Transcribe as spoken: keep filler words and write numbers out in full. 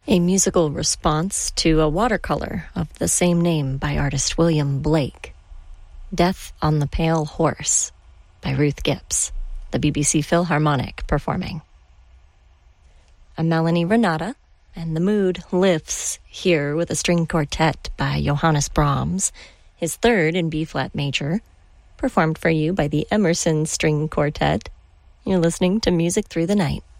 A musical response to a watercolor of the same name by artist William Blake. Death on the Pale Horse by Ruth Gibbs, the B B C Philharmonic performing. I'm Melanie Renata, and the mood lifts here with a string quartet by Johannes Brahms, his third in B-flat major, performed for you by the Emerson String Quartet. You're listening to Music Through the Night.